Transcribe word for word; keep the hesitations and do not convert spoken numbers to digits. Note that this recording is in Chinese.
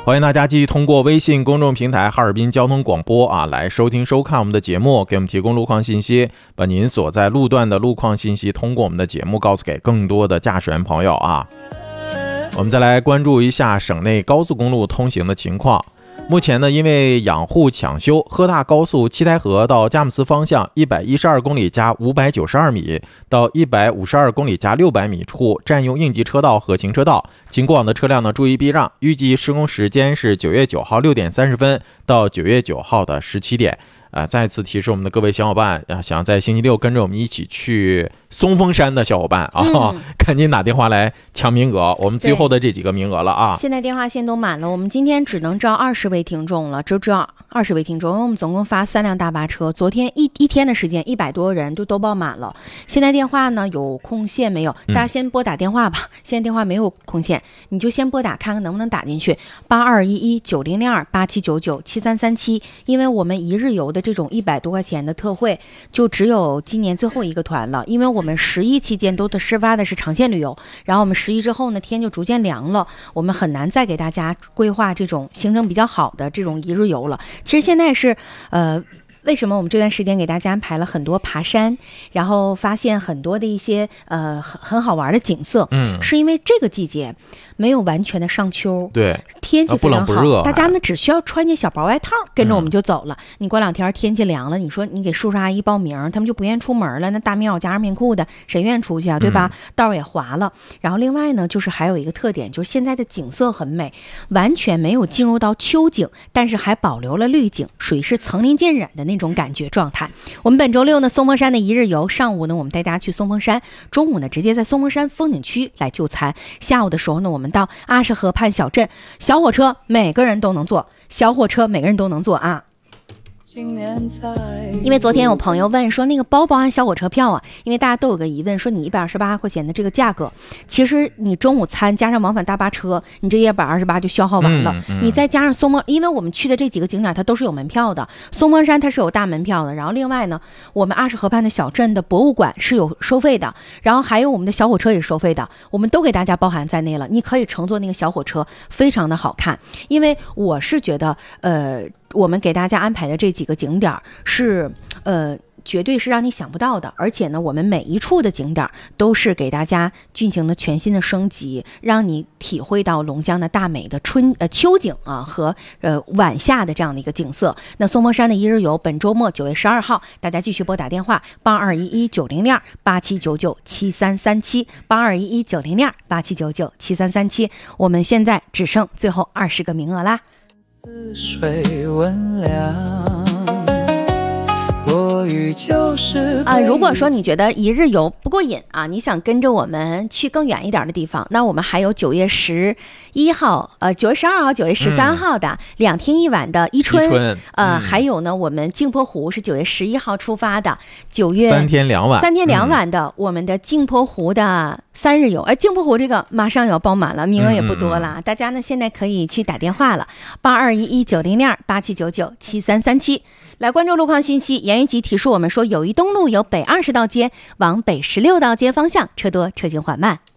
欢迎大家继续通过微信公众平台哈尔滨交通广播啊来收听收看我们的节目，给我们提供路况信息，把您所在路段的路况信息通过我们的节目告诉给更多的驾驶员朋友啊。我们再来关注一下省内高速公路通行的情况。目前呢，因为养护抢修，喝大高速七台河到佳木斯方向一百一十二公里加五百九十二米到一百五十二公里加六百米处占用应急车道和行车道，经过往的车辆呢注意避让。预计施工时间是九月九号六点三十分到九月九号的十七点。啊，再次提示我们的各位小伙伴啊，想在星期六跟着我们一起去松峰山的小伙伴啊，嗯、赶紧打电话来抢名额，我们最后的这几个名额了啊。 现在电话线都满了，我们今天只能招二十位听众了，只只要二十位听众，因为我们总共发三辆大巴车，昨天一一天的时间，一百多人就都报满了。现在电话呢有空线没有？大家先拨打电话吧。嗯、现在电话没有空线，你就先拨打看看能不能打进去，八二一一九零零二八七九九七三三七，因为我们一日游的这种一百多块钱的特惠就只有今年最后一个团了，因为我们十一期间都的施发的是长线旅游，然后我们十一之后呢天就逐渐凉了，我们很难再给大家规划这种行程比较好的这种一日游了。其实现在是呃为什么我们这段时间给大家安排了很多爬山，然后发现很多的一些呃很很好玩的景色，嗯，是因为这个季节没有完全的上秋， 对， 天气非常好， 不冷不热， 大家呢只需要穿件小薄外套跟着我们就走了。嗯、你过两天天气凉了，你说你给叔叔阿姨报名，他们就不愿意出门了，那大棉袄加上棉裤的，谁愿意出去啊？对吧？嗯、道也滑了。然后另外呢，就是还有一个特点，就是现在的景色很美，完全没有进入到秋景，但是还保留了绿景，属于是层林尽染的那种感觉状态。我们本周六呢，松峰山的一日游，上午呢我们带大家去松峰山，中午呢直接在松峰山风景区来就餐，下午的时候呢我们到阿什河畔小镇，小火车每个人都能坐，小火车每个人都能坐啊。因为昨天有朋友问说那个包不包含小火车票啊，因为大家都有个疑问，说你一百二十八块钱的这个价格，其实你中午餐加上往返大巴车，你这一百二十八就消耗完了、嗯嗯、你再加上松峰，因为我们去的这几个景点它都是有门票的，松峰山它是有大门票的，然后另外呢我们阿什河畔的小镇的博物馆是有收费的，然后还有我们的小火车也是收费的，我们都给大家包含在内了，你可以乘坐那个小火车，非常的好看。因为我是觉得呃我们给大家安排的这几个景点是呃绝对是让你想不到的，而且呢我们每一处的景点都是给大家进行了全新的升级，让你体会到龙江的大美的春呃秋景啊和呃晚夏的这样的一个景色。那松峰山的一日游本周末九月十二号，大家继续拨打电话八二一一九零零二八七九九七三三七八二一一九零零二八七九九七三三七，我们现在只剩最后二十个名额啦。似水温凉，落雨就是啊。如果说你觉得一日游不过瘾啊，你想跟着我们去更远一点的地方，那我们还有九月十一号、呃九月十二号、九月十三号的、嗯、两天一晚的伊春，伊春呃、嗯，还有呢，我们镜泊湖是九月十一号出发的，九月三天两晚， 三天两晚的、嗯、我们的镜泊湖的三日游。哎，镜泊湖这个马上要爆满了，名额也不多了，嗯、大家呢现在可以去打电话了，八二一一九零零二八七九九七三三七。来关注路况信息，严云吉提示我们说，友谊东路有北二十道街往北十六道街方向车多车行缓慢。